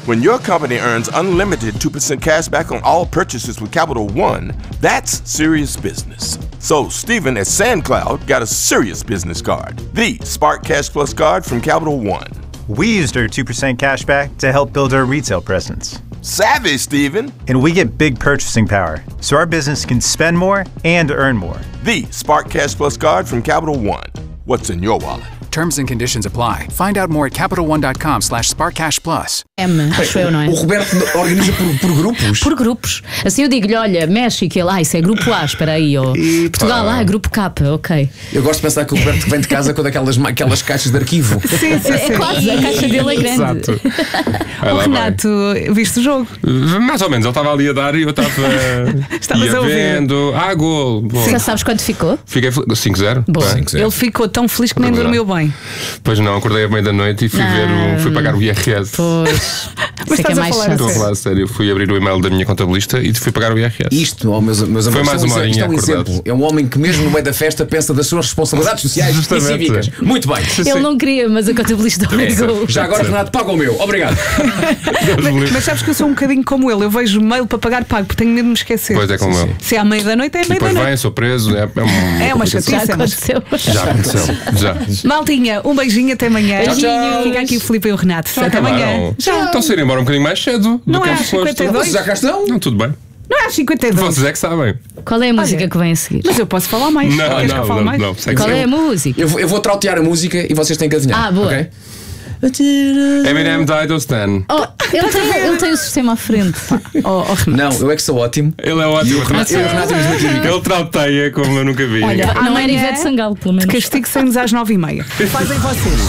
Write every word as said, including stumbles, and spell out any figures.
When your company earns unlimited two percent cash back on all purchases with Capital One, that's serious business. So Stephen at SandCloud got a serious business card, the Spark Cash Plus card from Capital One. We used our two percent cash back to help build our retail presence. Savvy, Stephen. And we get big purchasing power, so our business can spend more and earn more. The Spark Cash Plus card from Capital One. What's in your wallet? Terms and conditions apply. Find out more at capital one dot com slash spark cash plus. M, acho eu, não é? O Roberto organiza por, por grupos. Por grupos. Assim eu digo-lhe, olha, México, ele, ah, isso é grupo A, espera aí. Ou Portugal, ah, é grupo K, ok. Eu gosto de pensar que o Roberto vem de casa com aquelas, aquelas caixas de arquivo. Sim, sim, sim. É quase, a caixa dele é grande. Exato. O Renato, viste o jogo? Mais ou menos, ele estava ali a dar e eu estava ia vendo. Ah, gol. Já sabes quanto ficou? Fiquei cinco zero. Ele ficou tão feliz que nem dormiu bem. Pois não, acordei à meia da noite e fui, ver o, fui pagar o I R S. Pois. Mas estás é a mais falar Estou a falar a sério. Fui abrir o e-mail da minha contabilista e fui pagar o I R S. Isto, oh, meus, meus Foi amigos, mais uma isto, isto horinha é um acordado. exemplo. É um homem que mesmo no meio da festa pensa das suas responsabilidades sociais Justamente. e cívicas. Muito bem. Ele não queria, mas a contabilista obrigou. Já agora, Renato, paga o meu. Obrigado. mas, mas sabes que eu sou um bocadinho como ele. Eu vejo mail para pagar, pago, porque tenho medo de me esquecer. Pois é, como eu. Se é à meia da noite, é à E meia da depois noite. vem, sou preso. É, é, um, É uma Já chatice. aconteceu. Já aconteceu. Já. Maltinha, um beijinho, até amanhã. Tchau, tchau. Fica aqui o Filipe e o Renato. Já até amanhã. acabaram. Estão a sair embora um bocadinho mais cedo. Não do que é é às cinquenta e dois? Vocês já cá estão? Não, tudo bem. Não é às cinquenta e dois. Vocês é que sabem. Qual é a música Olha, que vem a seguir? Mas eu posso falar mais. Não, Queres que eu não, fale não, mais? não. Sei que Qual sim. é a música? Eu vou, eu vou trautear a música e vocês têm que adivinhar. Ah, boa. Okay? Eminem died ou Stan. Oh, ele, tem, ele tem o sistema à frente. Oh, oh, Renato. Não, eu é que sou ótimo. Ele é ótimo. E o Renato, eu e o Renato temos uma química. Ele trauteia como eu nunca vi. Olha, Não era amanhã Ivete Sangalo, pelo menos. Castigo saímos às nove e meia. Fazem vocês.